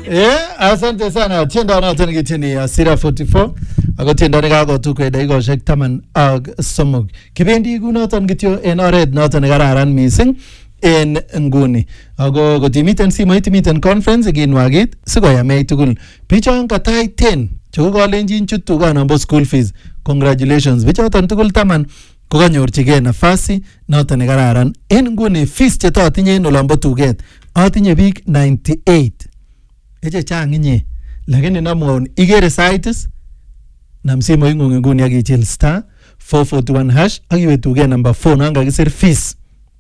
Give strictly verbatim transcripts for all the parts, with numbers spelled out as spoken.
Eh, asante sana. Tienda na tena kitini Asira forty-four. Ako tienda nikago tukwe daigo shek taman ag somog. Kibendi kunoton kityo en oret noton nekararan mising en nguni. Ako kotimiten simoit miten conference kinwagit sikoyamei tugul. Bichon katai ten choko kalenjin chut tugan bo school fees. Congratulations. Bichoton tugul taman kokanyorchigei nafasi noton nekararan. En nguni fees cheto atinye en olombo tuget. Atinye biik ninety-eight. Eche chang inye. Lakini namwaun igere saitis nam simoit ng'ung nguni akichil star four forty-one hash akiwe tuget number four nan kakisir fees.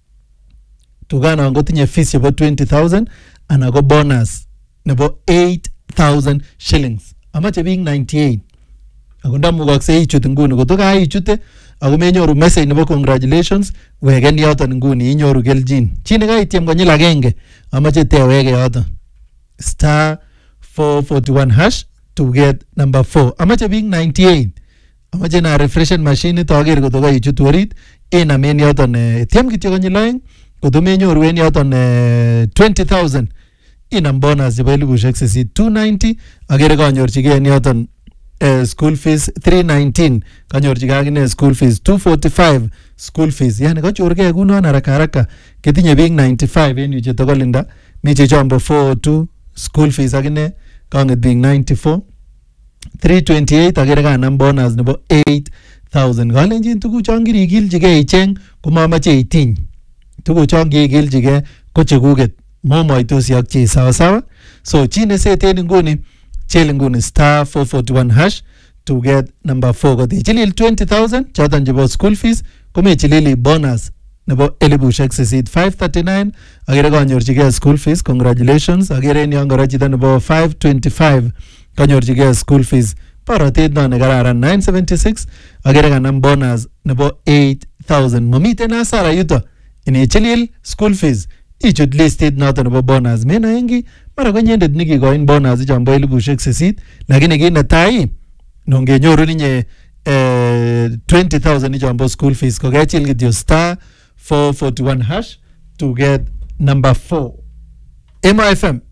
Tugano ngotinye fees chebo twenty thousand ana ko bonus nebo eight thousand shillings. Amache biik ninety-eight. Ako ndamukakse ichut nguni kotoka ichute ako menyoru message nebo congratulations weken yoton nguni inyoru keljin. Chi nekaityem konyil agenge amache teweke yoton. Star four forty-one hash to get number four. Amache biik ninety-eight. Amache na refreshen machine ito ager kotoka ichut orit inamen yoton tiem kityo konyil aeng koto menyoru en yoton twenty thousand inam bonus chebo elibushek sisit two ninety agere kanyorchigei en yoton Uh, school fees three nineteen kanyorchigei akine school fees two forty-five school fees yani kachorgei kunon haraka haraka ketinye biik ninety-five en yu chetokolinda mi chechombo four oh two school fees akine kanget biik ninety-four three twenty-eight akere kanam bonus nebo eight thousand kalenjin tuguchon kirikilchigei icheng komamache itiny tuguchon kikilchigei ko chekuket momoitosi ak chi sawa sawa so chi neseten nguni chil nguni star four forty-one hash to get number four. Koti chilil twenty thousand choton chebo school fees kome chilili bonus nebo elibushek sisit five thirty-nine agere kanyorchigei school fees congratulations agere en yon kora chito nebo five twenty-five kanyorchigei school fees borotet no nekararan nine seventy-six agere kanam bonus nebo eight thousand mamiten hasara yuto inichilil school fees ichut listit noton nebo bonus mena engi mara konyendet nikikoin bonus chambo elibushek sisit lakini kit netai nongenyoru ninye eh, twenty thousand chambo school fees kokechil kityo star four forty-one hash to get number four. M I F M.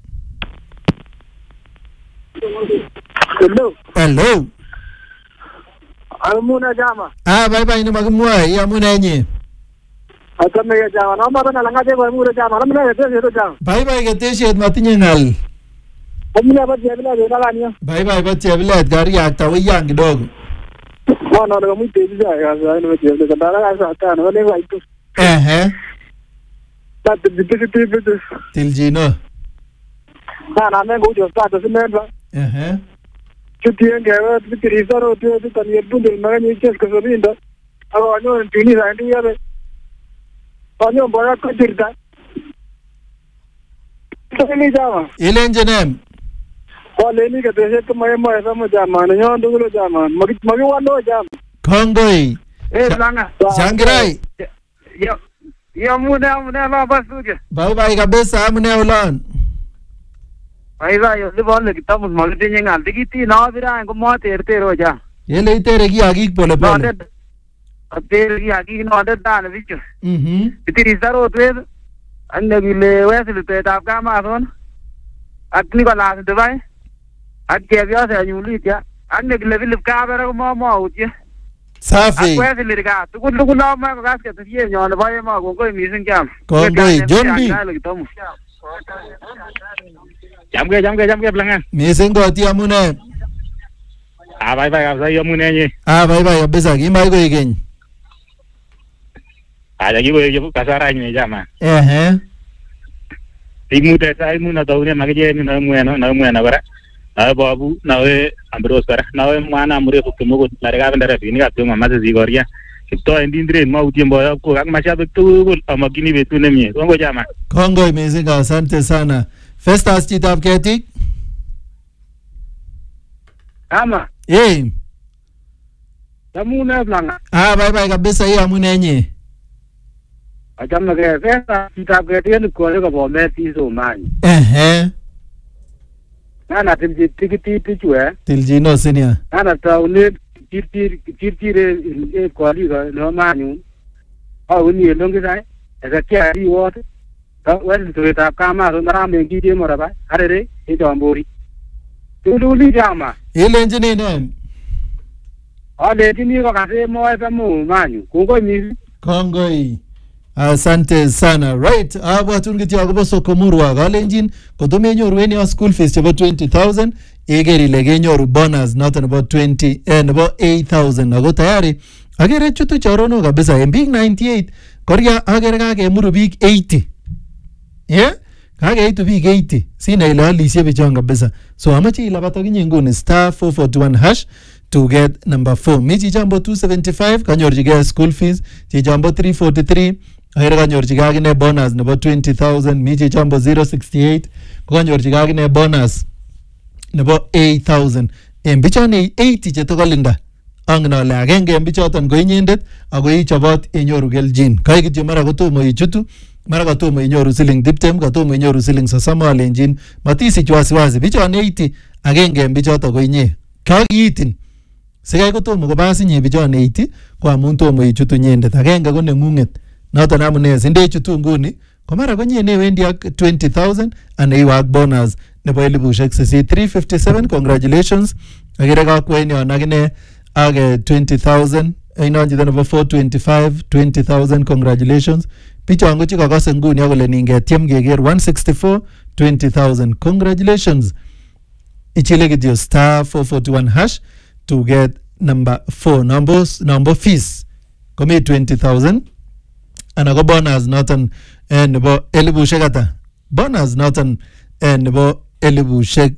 Hello. Hello. Amuna jama. Ah bye bye ni magmwa ya muna nye. Atame ya jama na mara na langaje kwa mura jama na mna yete yete jama. Bye bye keteshet matinye ngal. Amuna ba jebila de la nia. Bye bye ba jebila gari yakta wiyang kidogo. Wana na mwi teji ya ya na jebila kadala ka sa na wale wa itu. Eh eh. Tat dipiti dipiti. Tiljino. Na na mengo jo sta to sinenda. Eh eh. Chutien gawa dipiti risaro to to tan yebundel magani cheska sobinda. Aba wanyo tuni ra ndi yabe. Wanyo boya ko dirda. Tani jama. Ile njenem. Wale ni ka deshe to mai mai sama jama na nyon dugulo jama. Magi magi walo jama. Kongoi. Eh langa. Shangirai. Yo yo muna muna la basuje. Bye bye kabisa mune ulan. Bye bye yo libon kitabu magatinye ngal digiti na bira ko mo ter ter ho ja. Yele itere ki agik pole pole. Ater ki agik no de dan bichu. Mhm. Itiri zaro twed anne bile wesil te tap kama son. Akni ko la de bai. Akke bia se nyuli tia. Anne bile bile ka bera ko mo mo utie. Safi. Wesil ka tu ku ku la ma ko gas ke tie nyon bai ma ko ko mi sin jam. Kongoi Jombi. Jamge jamge jamge blangan. Mising goti amune. Ah bye bye kabisa yo mune nye. Ah bye bye kabisa kimai ko igeny. Ah lagi ko yo kasara nye jama. Eh eh. Timute sai muna taune magje ni na mwe na mwe na bara. Na babu na we ambros bara. Na we mwana mure ko tumo na rega bendera bini ka tumo mama se goria. Kito indindre ma utimbo ko kak masha betu amakini betu nemye. Kongo jama. Kongoi mising asante sana. Festas chitab ketik. Ama. Eh. Tamuna blanga. Ah bye bye kabisa hii amune nye. Ajamna ke festa chitab ketik ko ko bo me ti so mani. Eh eh. Nana timji tikiti tichwe. Tiljino sinia. Nana taune tirtir tirtire e kwali ga no mani. Au ni longi sai. Esa kia ri wot. Well, to it, Kama, Ram, Gidi Moraba, Harare, Idambori. To do the Jama. Ile engineer name. All the Tinigo Casemo, Epamo, Manu, Congo music. Kongoi. Asante sana. Right. Aba tungiti agobo sokomuru wa galenjin. Kotume nyoru eni school fees about twenty thousand. Egeri lege nyoru bonus not about twenty and about eight thousand. Ago tayari. Agere chutu charono kabisa. Big ninety-eight. Korea agere kage muru big eighty. Yeah? Kage itu big eighty. Sina ile halisi bichanga kabisa. So amachi ilabata kinyi nguni star four forty-one hash to get number four. Michi jambo two seventy-five kanyorji ge school fees. Chi jambo three forty-three. Agere kanyorji gagine bonus nebo twenty thousand. Michi jambo zero sixty-eight. Kanyorji gagine bonus nebo eight thousand. Embichani eighty chetokolinda. Angna le agenge embichoton ko inyendet ako ichobot inyoru geljin. Kai kityo mara kotomo ichutu, mara kotomo inyoru siling tiptem, kotomo inyoru siling sosom alenjin. Matisich wasiwasi. Bichon eighty agenge embichoton ko inye. Kakiitin. Sikai kotomo kobas inye bichon eighty ko amun tomo ichutu nyendet. Agenge ko nengunget. Noton amune sinde chutu nguni ko mara konye ne wendi ak twenty thousand and iwak bonus nebo elibushek sisit three fifty-seven. Congratulations. Agere kakweni on agine age twenty thousand. Inonji the number four twenty-five, twenty thousand. Congratulations. Picha ango chika kase nguni akole ninge tiem geger one sixty-four, twenty thousand. Congratulations. Ichile kityo star four forty-one hash to get number four. Numbers, number fees. Kome twenty thousand. And ago bonus noton and nebo elibushek ata. Bonus noton and nebo elibushek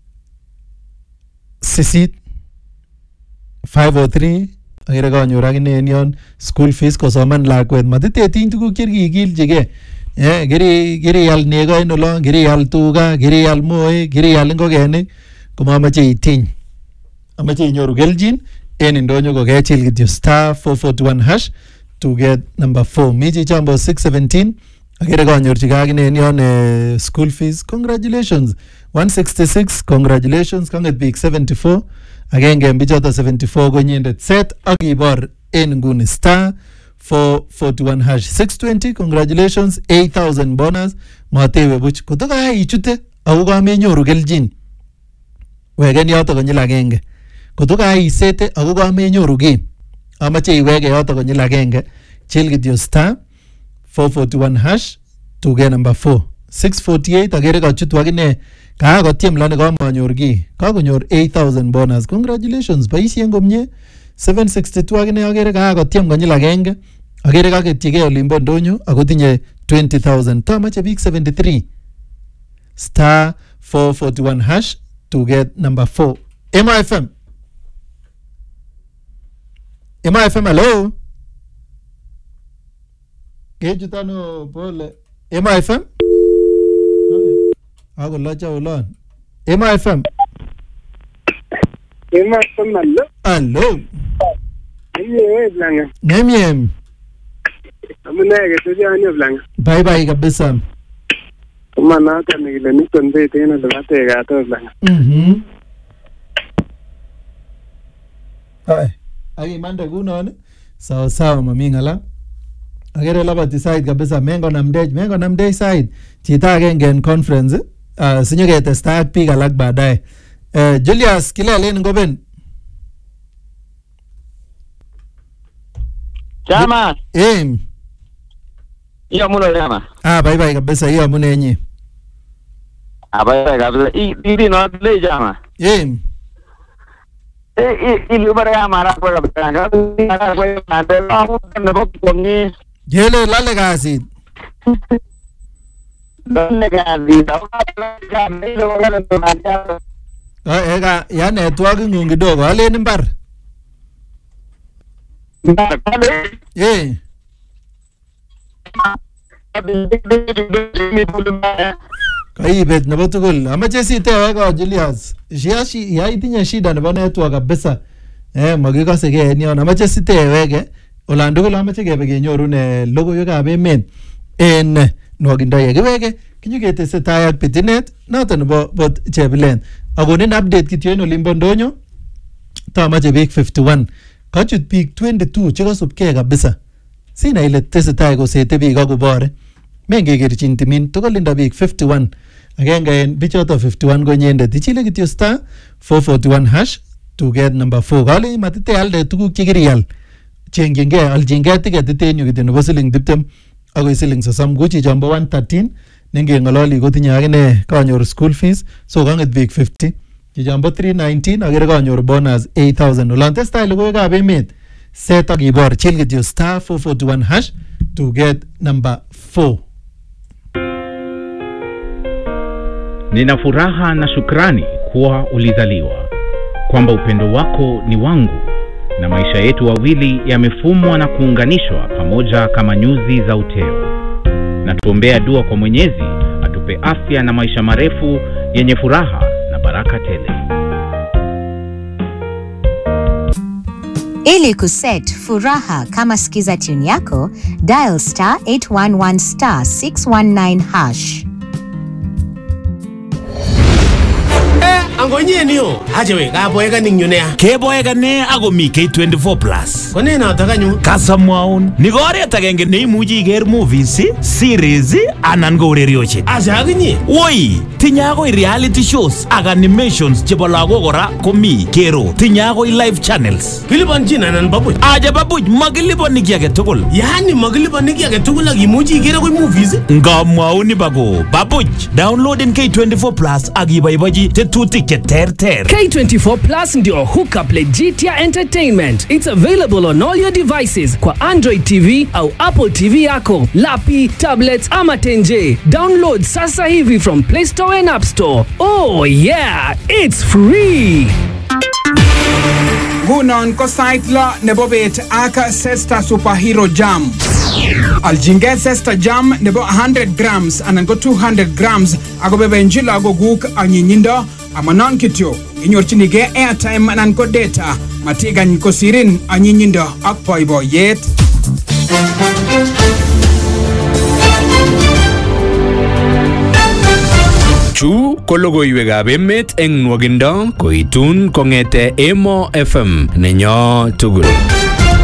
sisit. five oh three. Agere kanyor agine enyon school fees kosoman lakwet. Matitetin tuguk chekikilchige. Eh, giri giri al nego en olon, giri al tuga, giri al moe, giri al ngokenik. Komamache itiny. Amache inyoru geljin en indonyo kokechil kityo star four forty-one hash to get number four. Michi chambo six seventeen. Agere kanyorchi agine enyon uh, school fees. Congratulations. one sixty-six. Congratulations. Kanget big seventy-four. Agenge mbichota seventy-four konyendet set akibor en nguni star four forty-one hash six twenty. Congratulations. eight thousand bonus. Matewe buch kutoka ichute ako kamenyoru geljin. Wegen yoto konyil agenge. Kutoka isete ako kamenyoru ki. Amache iwege yoto konyil agenge. Chil kityo star four forty-one hash to get number four. six forty-eight agere kachutu agine ka kotyem lani kamanyor ki. Ka konyor eight thousand bonus. Congratulations. Boisien komye. seven sixty-two agine agere ka kotyem konyil agenge. Agere kaketyige olimbo ndonyo akotinye twenty thousand. Tamache big seventy-three. Star four forty-one hash to get number four. M I F M. M I F M, hello. Kejutano pole. M I F M? Ako lacha ulan. M I F M? M I F M, hello. Hello. Iye, Blanga. Nemiem. Amunege, tujani Blanga. Bye bye kabisa. Kumana hata nikile niko nde tena debate gato Blanga. Mhm. Hai. Agi mande kuno sawa sawa mamingala. Agere labati side kabisa mengo namdej mengo namdej side chita agenge en conference uh, sinyege testa ak piga alak baadaye. Uh, Julius kilelen ngoben. Chama. Eh. Iyo muno chama. Ah bye bye kabisa iyo mune nyi. Ah bye bye kabisa. I di no le chama. Eh. Eh i lu bara mara ko kabisa. Ngara ko ande lo ne bok kongi. Jele lale kasit. Lale kasit. Ka me lo gara to manja. Ah ega ya network ngung kidogo alen mbar. Mbar kale. Eh. Kaibet nebo tugul. Amache sitewe ko Julius. Shiashi ya itinye shida nebo network kabisa. Eh magikose ke en yon. Amache sitewege. Olan tugul amache kebe kenyorun logoiwekab emet en nwokindo yekiwege kinyoketestai ak bitinet noton nebo bot chebilen. Akonin update kityo en olimbo ndonyo. Tamache biik fifty-one. Kachut biik twenty-two chekasubkei kabisa. Sina ile tesetai kosete biik akobore. mengekerchin timin tugul inda biik fifty-one agenge en bichoto fifty-one konyendet ichile kityo star four forty-one hash to get number four kale matite alde tuguk chekirial chengyinge aljinge ticket tenyu kityo nebo siling tiptem agoi siling sosom kuchi jombo one thirteen nenge ngololi kotinye agine kanyor school fees so kanget biik fifty jombo three nineteen agere kanyor bonus eight thousand olante style ko ka emet set akibor chil kityo star four forty-one hash to get number four. Nina furaha na shukrani kuwa ulizaliwa, kwamba upendo wako ni wangu, na maisha yetu wawili yamefumwa na kuunganishwa pamoja kama nyuzi za uteo. Na tuombea dua kwa Mwenyezi atupe afya na maisha marefu yenye furaha na baraka tele. Ili kuset furaha kama sikiza tune yako, dial star eight one one star six one nine hash. Angonye niyo ajewe kaboeka ningyunea keboeka ne ako mi K twenty-four plus kone na takanyu kasamwaun ni goret agenge neimuchi iker movies series anan ko urerioshek acha akinye woi tinya akoi reality shows ak animations chebo lagok kora komi kero tinya akoi live channels kilipanchin anan babuch aja babuch makilipani ki age tugul yani makilipani ki age tugul ak imuchi iker akoi movies ngamwaun ni bako babuch download K twenty-four plus ak iboibochi tetutik terter. K twenty-four Plus ndio hookup legitia entertainment. It's available on all your devices kwa Android T V au Apple T V yako, lapi, tablets ama tenje. Download sasa hivi from Play Store and App Store. Oh yeah, it's free. Gunon ko site la nebo bet aka Sesta Superhero Jam. Aljinge Sesta Jam nebo one hundred grams anan ko two hundred grams ako bebenjila ago guk anyinyindo amanon kityo inyorchinige airtime anan ko data matigan ko sirin anyinyindo ak boiboiyet. Chu ko logoiwekab emet eng nwogindo koitun kongete Emo F M nenyo tugul.